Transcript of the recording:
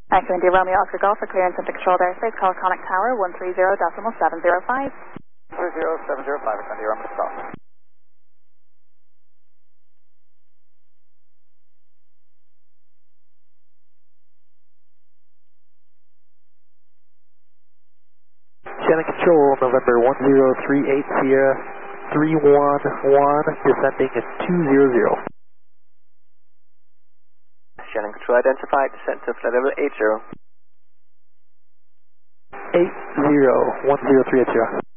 Excellent. Romeo Oscar Golf for clearance and controlled airspace. Call Conic Tower 130.705. 130.705, India Romeo Golf. Shannon Control, November 1038 Sierra 311, descending at 200. Shannon Control identified, descent to flight level 80. 80, 10380.